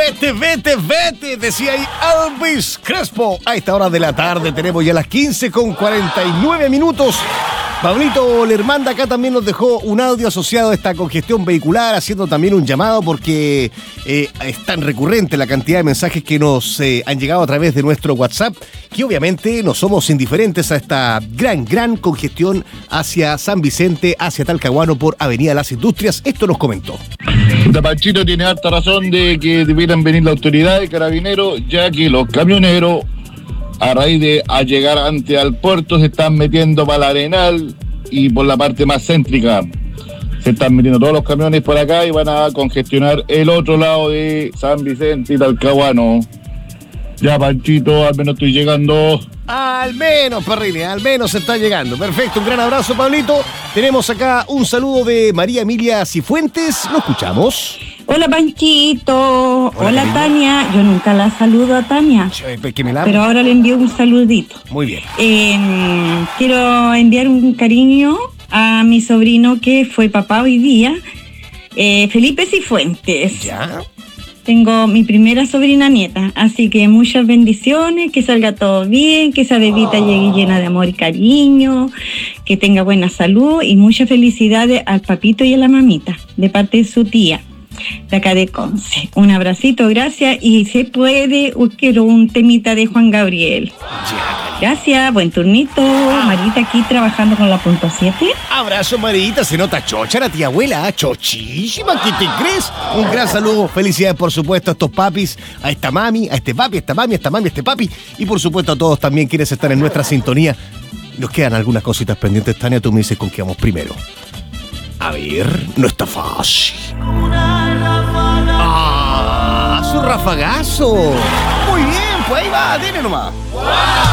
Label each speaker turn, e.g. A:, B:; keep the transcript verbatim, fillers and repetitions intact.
A: Vete, vete, vete, decía ahí Elvis Crespo. A esta hora de la tarde tenemos ya las quince con cuarenta y nueve minutos. Pablito Lermanda acá también nos dejó un audio asociado a esta congestión vehicular, haciendo también un llamado porque eh, es tan recurrente la cantidad de mensajes que nos eh, han llegado a través de nuestro WhatsApp, que obviamente no somos indiferentes a esta gran, gran congestión hacia San Vicente, hacia Talcahuano por Avenida Las Industrias. Esto nos comentó.
B: Panchito tiene harta razón de que debieran venir la autoridad de carabineros, ya que los camioneros, a raíz de a llegar antes al puerto, se están metiendo para la Arenal y por la parte más céntrica. Se están metiendo todos los camiones por acá y van a congestionar el otro lado de San Vicente y Talcahuano. Ya, Panchito, al menos estoy llegando.
A: Al menos, Parrilli, al menos se está llegando. Perfecto, un gran abrazo, Pablito. Tenemos acá un saludo de María Emilia Cifuentes. ¿Lo escuchamos?
C: Hola, Panchito.
A: Hola,
C: Hola,
A: cariño.
C: Tania. Yo nunca la saludo a Tania,
A: Que me la...
C: pero ahora le envío un saludito.
A: Muy bien.
C: Eh, quiero enviar un cariño a mi sobrino que fue papá hoy día, eh, Felipe Cifuentes.
A: ¿Ya?
C: Tengo mi primera sobrina nieta, así que muchas bendiciones, que salga todo bien, que esa bebita llegue llena de amor y cariño, que tenga buena salud y muchas felicidades al papito y a la mamita, de parte de su tía, de acá de Conce. Un abracito, gracias, y se puede, uy, quiero un temita de Juan Gabriel.
A: Ya.
C: Gracias, buen turnito. Marita aquí trabajando con la punto siete.
A: Abrazo, Marita, se nota chocha la tía abuela, chochísima, ¿qué te crees? Un gran saludo, felicidades por supuesto a estos papis, a esta mami, a este papi, a esta mami, a esta mami, a este papi, y por supuesto a todos también quienes están en nuestra sintonía. Nos quedan algunas cositas pendientes, Tania, tú me dices con qué vamos primero. A ver, no está fácil. ¡Ah! ¡Su rafagazo! Muy bien, pues ahí va, dile nomás.